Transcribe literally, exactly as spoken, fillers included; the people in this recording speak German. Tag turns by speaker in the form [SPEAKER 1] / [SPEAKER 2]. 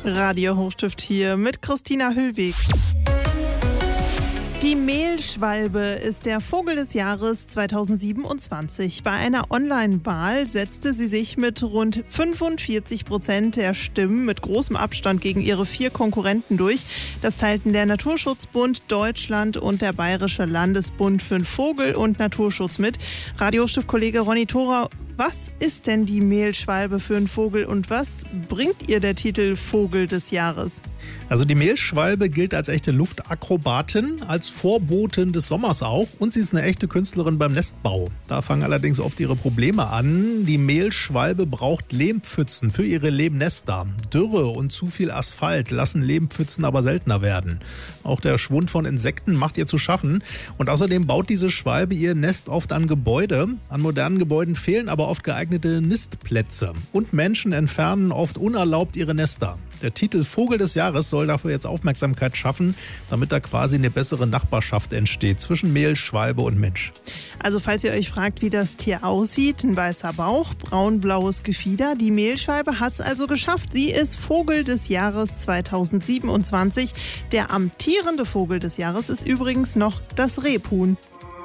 [SPEAKER 1] Radio Hochstift hier mit Christina Hüllweg. Die Mehlschwalbe ist der Vogel des Jahres zweitausendsiebenundzwanzig. Bei einer Online-Wahl setzte sie sich mit rund fünfundvierzig Prozent der Stimmen mit großem Abstand gegen ihre vier Konkurrenten durch. Das teilten der Naturschutzbund Deutschland und der Bayerische Landesbund für Vogel- und Naturschutz mit. Radio Hochstift-Kollege Ronny Thora, was ist denn die Mehlschwalbe für ein Vogel und was bringt ihr der Titel Vogel des Jahres?
[SPEAKER 2] Also die Mehlschwalbe gilt als echte Luftakrobatin, als Vorbotin des Sommers auch, und sie ist eine echte Künstlerin beim Nestbau. Da fangen allerdings oft ihre Probleme an. Die Mehlschwalbe braucht Lehmpfützen für ihre Lehmnester. Dürre und zu viel Asphalt lassen Lehmpfützen aber seltener werden. Auch der Schwund von Insekten macht ihr zu schaffen. Und außerdem baut diese Schwalbe ihr Nest oft an Gebäude. An modernen Gebäuden fehlen aber oft geeignete Nistplätze. Und Menschen entfernen oft unerlaubt ihre Nester. Der Titel Vogel des Jahres soll dafür jetzt Aufmerksamkeit schaffen, damit da quasi eine bessere Nachbarschaft entsteht zwischen Mehlschwalbe und Mensch.
[SPEAKER 1] Also falls ihr euch fragt, wie das Tier aussieht, ein weißer Bauch, braun-blaues Gefieder. Die Mehlschwalbe hat es also geschafft. Sie ist Vogel des Jahres zweitausendsiebenundzwanzig. Der amtierende Vogel des Jahres ist übrigens noch das Rebhuhn.